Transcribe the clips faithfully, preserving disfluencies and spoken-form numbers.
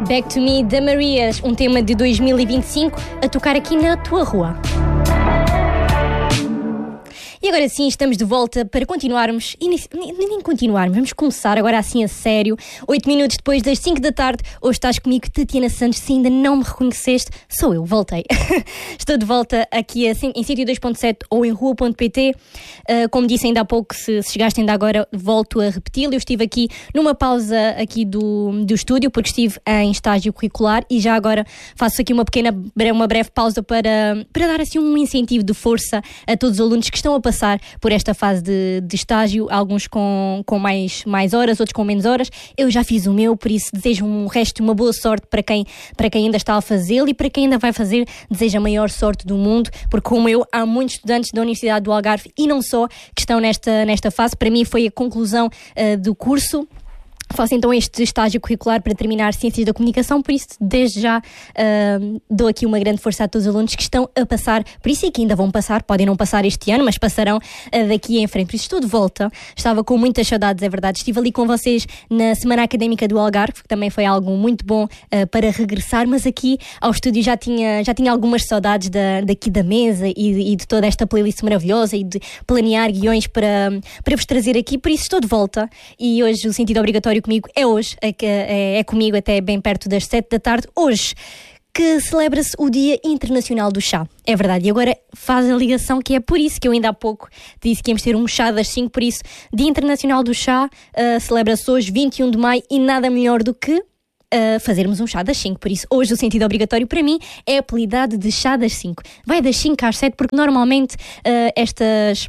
Back to Me da Marias, um tema de dois mil e vinte e cinco a tocar aqui na tua rua. E agora sim, estamos de volta para continuarmos, e nem, nem continuarmos, vamos começar agora assim a sério. Oito minutos depois das cinco da tarde, hoje estás comigo, Tatiana Santos. Se ainda não me reconheceste, sou eu, voltei. Estou de volta aqui em cento e dois ponto sete ou em rua ponto pt. Uh, como disse ainda há pouco, se, se chegaste ainda agora, volto a repeti-lo. Eu estive aqui numa pausa aqui do, do estúdio, porque estive em estágio curricular e já agora faço aqui uma pequena, uma breve pausa para, para dar assim um incentivo de força a todos os alunos que estão a passar passar por esta fase de, de estágio, alguns com, com mais, mais horas, outros com menos horas. Eu já fiz o meu, por isso desejo um resto, uma boa sorte para quem, para quem ainda está a fazê-lo, e para quem ainda vai fazer, desejo a maior sorte do mundo, porque como eu, há muitos estudantes da Universidade do Algarve e não só, que estão nesta, nesta fase. Para mim foi a conclusão uh, do curso. Faço então este estágio curricular para terminar Ciências da Comunicação, por isso desde já uh, dou aqui uma grande força a todos os alunos que estão a passar, por isso e que ainda vão passar, podem não passar este ano, mas passarão uh, daqui em frente. Por isso estou de volta, estava com muitas saudades, é verdade. Estive ali com vocês na Semana Académica do Algarve, que também foi algo muito bom uh, para regressar, mas aqui ao estúdio já tinha, já tinha algumas saudades da, daqui da mesa e, e de toda esta playlist maravilhosa e de planear guiões para, para vos trazer aqui, por isso estou de volta. E hoje o sentido obrigatório comigo é hoje, é, é, é comigo até bem perto das sete da tarde, hoje que celebra-se o Dia Internacional do Chá. É verdade, e agora faz a ligação que é por isso que eu ainda há pouco disse que íamos ter um chá das cinco, por isso, Dia Internacional do Chá uh, celebra-se hoje, vinte e um de maio, e nada melhor do que uh, fazermos um chá das cinco. Por isso, hoje o sentido obrigatório para mim é apelidado de chá das cinco. Vai das cinco às sete, porque normalmente uh, estas...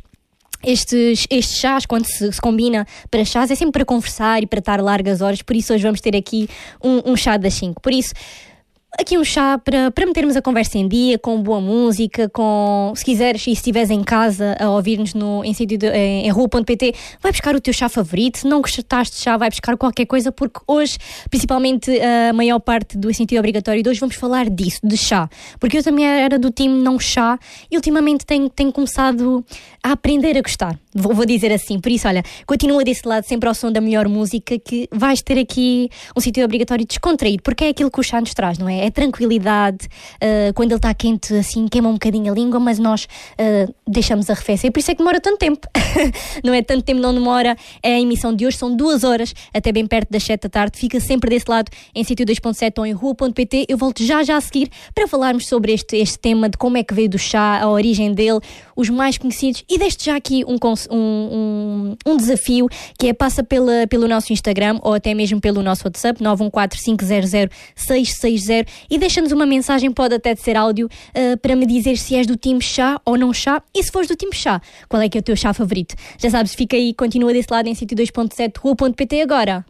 Estes, estes chás, quando se, se combina para chás, é sempre para conversar e para estar largas horas. Por isso hoje vamos ter aqui um, um chá das cinco. Por isso, aqui um chá para, para metermos a conversa em dia, com boa música, com, se quiseres, e se estiveres em casa a ouvir-nos no, em, sentido, em, em rua ponto pt, vai buscar o teu chá favorito. Se não gostaste de chá, vai buscar qualquer coisa, porque hoje, principalmente a maior parte do sentido obrigatório de hoje, vamos falar disso, de chá. Porque eu também era do time não chá e ultimamente tenho, tenho começado a aprender a gostar. Vou, vou dizer assim, por isso, olha, continua desse lado sempre ao som da melhor música, que vais ter aqui um sentido obrigatório descontraído, porque é aquilo que o chá nos traz, não é? É tranquilidade, uh, quando ele está quente, assim, queima um bocadinho a língua, mas nós uh, deixamos arrefecer, por isso é que demora tanto tempo. Não é tanto tempo, não demora. A emissão de hoje são duas horas, até bem perto das sete da tarde, fica sempre desse lado, em cento e dois ponto sete ou em rua ponto pt. Eu volto já já a seguir para falarmos sobre este, este tema, de como é que veio do chá, a origem dele, os mais conhecidos, e deixo já aqui um, um, um, um desafio, que é passa pela, pelo nosso Instagram ou até mesmo pelo nosso WhatsApp nove um quatro cinco zero zero seis seis zero e deixa-nos uma mensagem, pode até ser áudio, uh, para me dizer se és do time chá ou não chá, e se fores do time chá, qual é que é o teu chá favorito? Já sabes, fica aí, continua desse lado em cento e dois ponto sete rua ponto pt agora.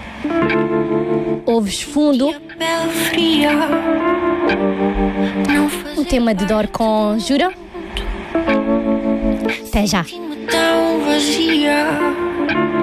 Ouves fundo o tema de Dor com Jura. Até já. Tão vazia.